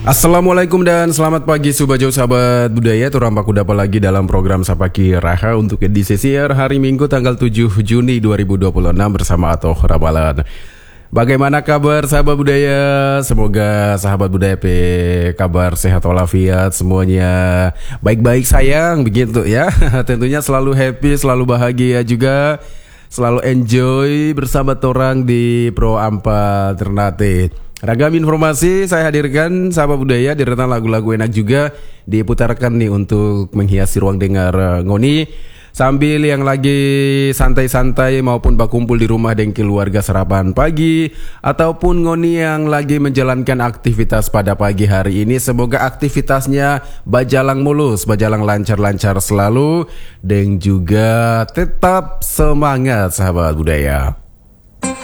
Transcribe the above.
Assalamualaikum dan selamat pagi Sobat Jauh Sahabat Budaya. Turampak udah apa lagi dalam program Sapaki Raha untuk edisi siar hari Minggu tanggal 7 Juni 2026 bersama Atoh Ramalan. Bagaimana kabar sahabat budaya? Semoga sahabat budaya kabar sehat walafiat semuanya baik-baik sayang begitu ya. Tentunya selalu happy, selalu bahagia juga, selalu enjoy bersama orang di Pro Ampa Ternate. Ragam informasi saya hadirkan sahabat budaya, deretan lagu-lagu enak juga diputarkan nih untuk menghiasi ruang dengar ngoni. Sambil yang lagi santai-santai maupun berkumpul di rumah dengan keluarga sarapan pagi, ataupun ngoni yang lagi menjalankan aktivitas pada pagi hari ini, semoga aktivitasnya berjalan mulus, berjalan lancar-lancar selalu, dan juga tetap semangat sahabat budaya.